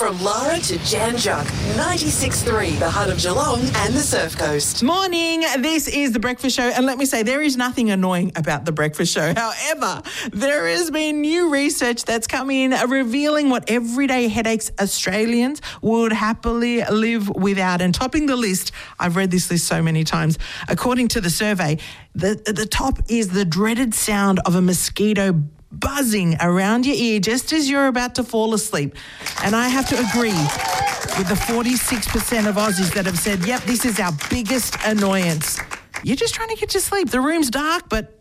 From Lara to Jan Juck, 96.3, the heart of Geelong and the Surf Coast. Morning, this is The Breakfast Show, and let me say, there is nothing annoying about The Breakfast Show. However, there has been new research that's come in revealing what everyday headaches Australians would happily live without. And topping the list, I've read this list so many times, according to the survey, the top is the dreaded sound of a mosquito buzzing around your ear just as you're about to fall asleep. And I have to agree with the 46% of Aussies that have said, yep, this is our biggest annoyance. You're just trying to get to sleep. The room's dark, but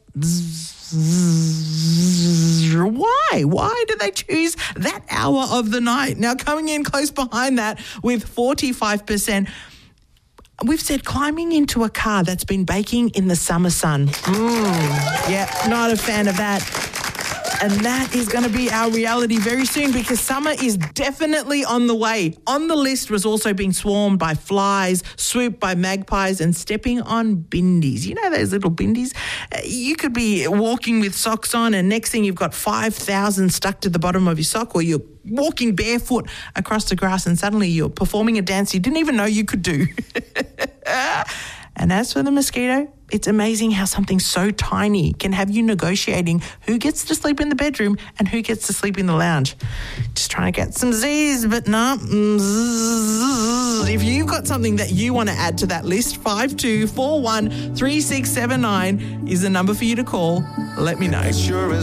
why? Why do they choose that hour of the night? Now, coming in close behind that with 45%, we've said climbing into a car that's been baking in the summer sun. Yeah, not a fan of that. And that is going to be our reality very soon because summer is definitely on the way. On the list was also being swarmed by flies, swooped by magpies and stepping on bindies. You know those little bindies? You could be walking with socks on and next thing you've got 5,000 stuck to the bottom of your sock, or you're walking barefoot across the grass and suddenly you're performing a dance you didn't even know you could do. And as for the mosquito, it's amazing how something so tiny can have you negotiating who gets to sleep in the bedroom and who gets to sleep in the lounge. Just trying to get some Z's, but no. If you've got something that you want to add to that list, 5241 3679 is the number for you to call. Let me know.